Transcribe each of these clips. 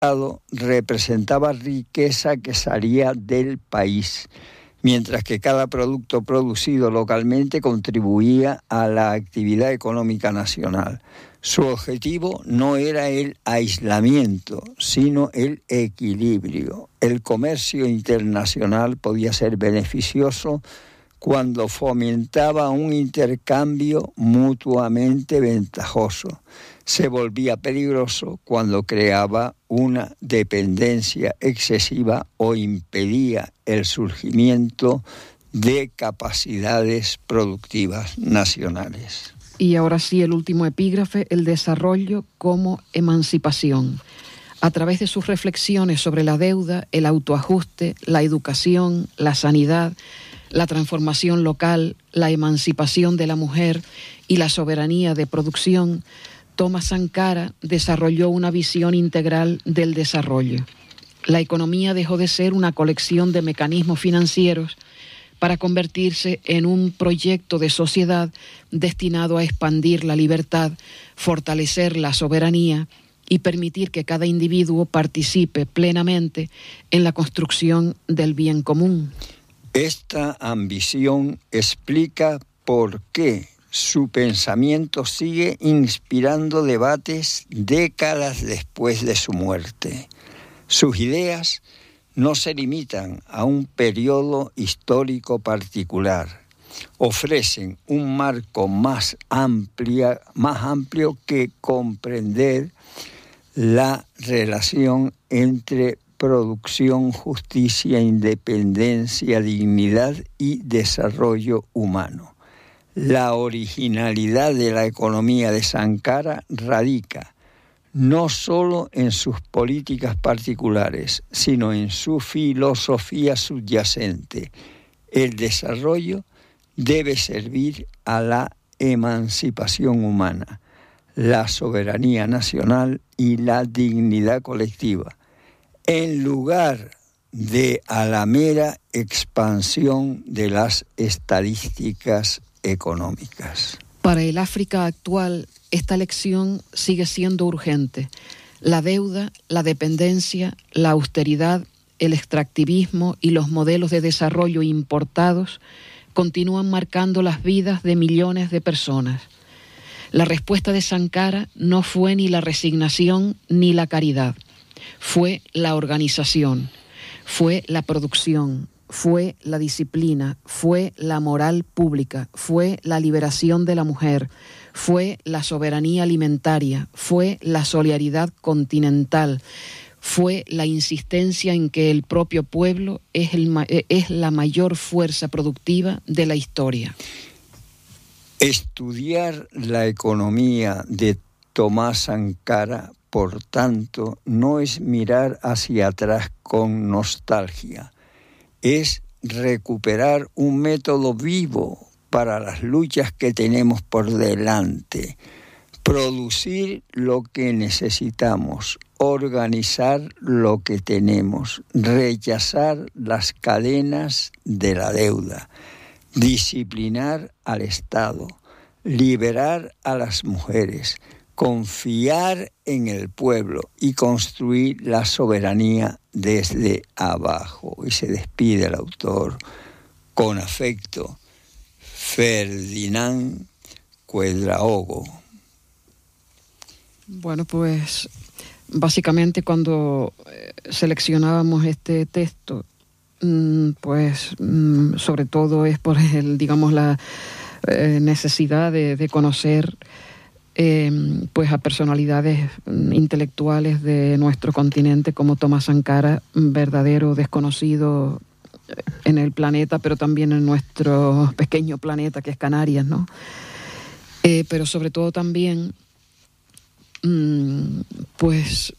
representaba riqueza que salía del país, mientras que cada producto producido localmente contribuía a la actividad económica nacional. Su objetivo no era el aislamiento, sino el equilibrio. El comercio internacional podía ser beneficioso cuando fomentaba un intercambio mutuamente ventajoso. Se volvía peligroso cuando creaba una dependencia excesiva o impedía el surgimiento de capacidades productivas nacionales. Y ahora sí, el último epígrafe, el desarrollo como emancipación. A través de sus reflexiones sobre la deuda, el autoajuste, la educación, la sanidad, la transformación local, la emancipación de la mujer y la soberanía de producción, Thomas Sankara desarrolló una visión integral del desarrollo. La economía dejó de ser una colección de mecanismos financieros para convertirse en un proyecto de sociedad destinado a expandir la libertad, fortalecer la soberanía y permitir que cada individuo participe plenamente en la construcción del bien común. Esta ambición explica por qué su pensamiento sigue inspirando debates décadas después de su muerte. Sus ideas no se limitan a un periodo histórico particular. Ofrecen un marco más amplio que comprender la relación entre producción, justicia, independencia, dignidad y desarrollo humano. La originalidad de la economía de Sankara radica no solo en sus políticas particulares, sino en su filosofía subyacente. El desarrollo debe servir a la emancipación humana, la soberanía nacional y la dignidad colectiva, en lugar de a la mera expansión de las estadísticas económicas. Para el África actual, esta lección sigue siendo urgente. La deuda, la dependencia, la austeridad, el extractivismo y los modelos de desarrollo importados continúan marcando las vidas de millones de personas. La respuesta de Sankara no fue ni la resignación ni la caridad. Fue la organización, fue la producción, fue la disciplina, fue la moral pública, fue la liberación de la mujer, fue la soberanía alimentaria, fue la solidaridad continental, fue la insistencia en que el propio pueblo es la mayor fuerza productiva de la historia. Estudiar la economía de Thomas Sankara, por tanto, no es mirar hacia atrás con nostalgia, es recuperar un método vivo para las luchas que tenemos por delante, producir lo que necesitamos, organizar lo que tenemos, rechazar las cadenas de la deuda, disciplinar al Estado, liberar a las mujeres, confiar en el pueblo y construir la soberanía desde abajo. Y se despide el autor con afecto, Ferdinand Ouedraogo. Bueno, pues básicamente cuando seleccionábamos este texto, pues sobre todo es por la necesidad de conocer pues a personalidades intelectuales de nuestro continente como Thomas Sankara, verdadero desconocido en el planeta, pero también en nuestro pequeño planeta que es Canarias, ¿no? Pero sobre todo también pues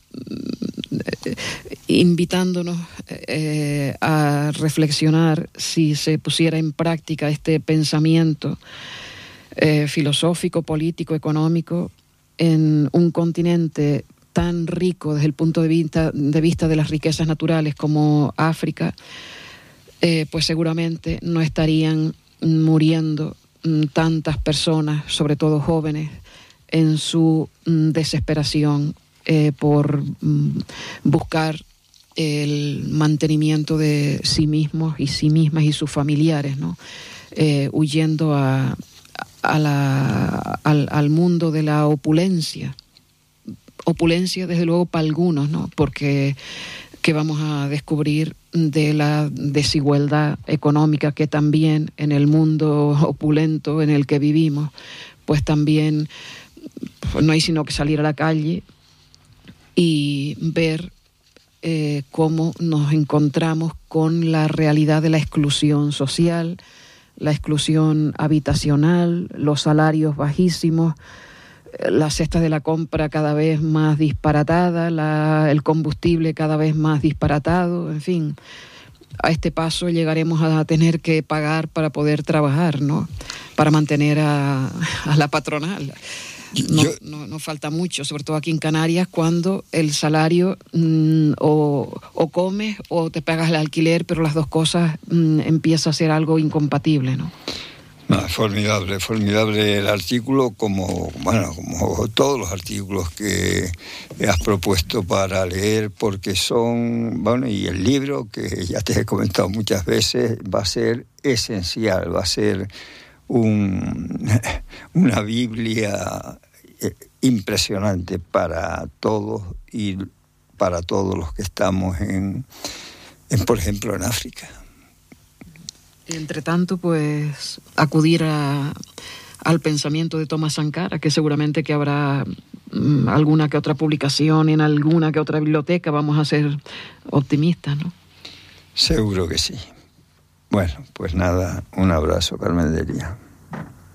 invitándonos a reflexionar si se pusiera en práctica este pensamiento filosófico, político, económico en un continente tan rico desde el punto de vista de las riquezas naturales como África, pues seguramente no estarían muriendo tantas personas, sobre todo jóvenes, en su desesperación por buscar el mantenimiento de sí mismos y sí mismas y sus familiares, ¿no? Huyendo al mundo de la opulencia. Opulencia, desde luego, para algunos, ¿no? Porque que vamos a descubrir de la desigualdad económica que también en el mundo opulento en el que vivimos, pues también no hay sino que salir a la calle y ver cómo nos encontramos con la realidad de la exclusión social, la exclusión habitacional, los salarios bajísimos, la cesta de la compra cada vez más disparatada, el combustible cada vez más disparatado, en fin. A este paso llegaremos a tener que pagar para poder trabajar, ¿no? Para mantener a la patronal. No falta mucho, sobre todo aquí en Canarias, cuando el salario o comes o te pagas el alquiler, pero las dos cosas empieza a ser algo incompatible, ¿no? No, formidable el artículo, como todos los artículos que has propuesto para leer, porque son, y el libro, que ya te he comentado muchas veces, va a ser esencial, va a ser una Biblia impresionante para todos y para todos los que estamos por ejemplo, en África. Entre tanto, pues acudir al pensamiento de Thomas Sankara, que seguramente que habrá alguna que otra publicación en alguna que otra biblioteca. Vamos a ser optimistas, ¿no? Seguro que sí. Bueno, pues nada, un abrazo, Carmen Delia.